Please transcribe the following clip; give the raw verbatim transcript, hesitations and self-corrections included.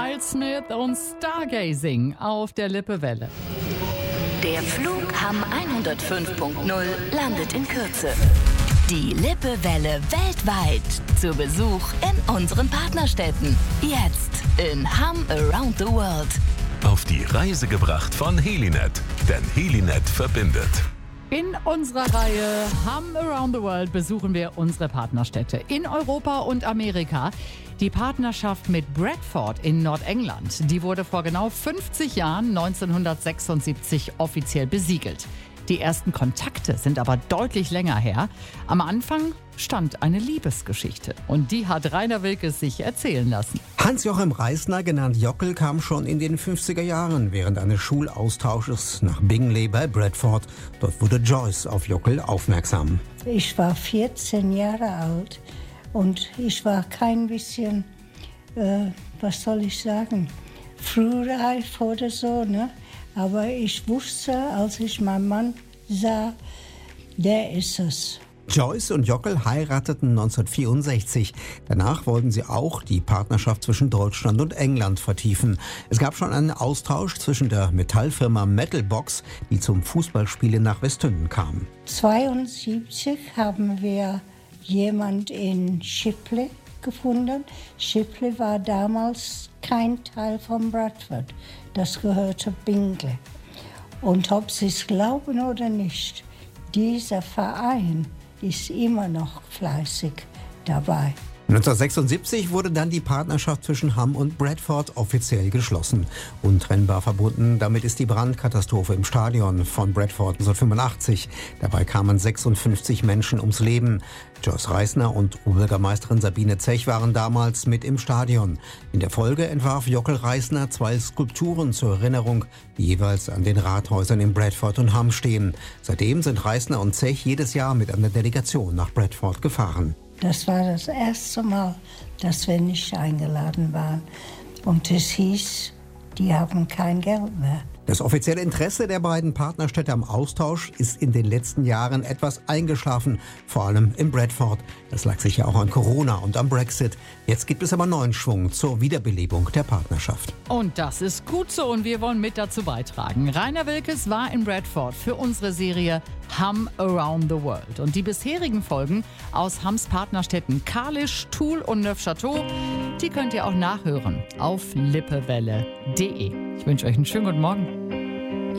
Miles Smith und Stargazing auf der Lippewelle. Der Flug Hamm hundertfünf Punkt null landet in Kürze. Die Lippewelle weltweit zu Besuch in unseren Partnerstädten. Jetzt in Hamm Around the World. Auf die Reise gebracht von Helinet, denn Helinet verbindet. In unserer Reihe Hamm Around the World besuchen wir unsere Partnerstädte in Europa und Amerika. Die Partnerschaft mit Bradford in Nordengland, die wurde vor genau fünfzig Jahren, neunzehnhundertsechsundsiebzig, offiziell besiegelt. Die ersten Kontakte sind aber deutlich länger her. Am Anfang stand eine Liebesgeschichte und die hat Rainer Wilkes sich erzählen lassen. Hans-Joachim Reisner, genannt Jockel, kam schon in den fünfziger Jahren während eines Schulaustausches nach Bingley bei Bradford. Dort wurde Joyce auf Jockel aufmerksam. Ich war vierzehn Jahre alt und ich war kein bisschen, äh, was soll ich sagen, frühreif oder so, ne? Aber ich wusste, als ich meinen Mann sah, der ist es. Joyce und Jockel heirateten neunzehnhundertvierundsechzig. Danach wollten sie auch die Partnerschaft zwischen Deutschland und England vertiefen. Es gab schon einen Austausch zwischen der Metallfirma Metalbox, die zum Fußballspielen nach Westhünden kam. neunzehnhundertzweiundsiebzig haben wir jemand in Shipley gefunden. Shipley war damals kein Teil von Bradford. Das gehörte Bingley. Und ob Sie es glauben oder nicht, dieser Verein ist immer noch fleißig dabei. neunzehnhundertsechsundsiebzig wurde dann die Partnerschaft zwischen Hamm und Bradford offiziell geschlossen. Untrennbar verbunden damit ist die Brandkatastrophe im Stadion von Bradford neunzehnhundertfünfundachtzig. Dabei kamen sechsundfünfzig Menschen ums Leben. Joyce Reisner und Oberbürgermeisterin Sabine Zech waren damals mit im Stadion. In der Folge entwarf Jockel Reisner zwei Skulpturen zur Erinnerung, die jeweils an den Rathäusern in Bradford und Hamm stehen. Seitdem sind Reisner und Zech jedes Jahr mit einer Delegation nach Bradford gefahren. Das war das erste Mal, dass wir nicht eingeladen waren. Und es hieß, die haben kein Geld mehr. Das offizielle Interesse der beiden Partnerstädte am Austausch ist in den letzten Jahren etwas eingeschlafen, vor allem in Bradford. Das lag sicher auch an Corona und am Brexit. Jetzt gibt es aber neuen Schwung zur Wiederbelebung der Partnerschaft. Und das ist gut so und wir wollen mit dazu beitragen. Rainer Wilkes war in Bradford für unsere Serie Hamm Around the World. Und die bisherigen Folgen aus Hamms Partnerstädten Kalisz, Toul und Neufchâteau, die könnt ihr auch nachhören auf lippewelle punkt de. Ich wünsche euch einen schönen guten Morgen.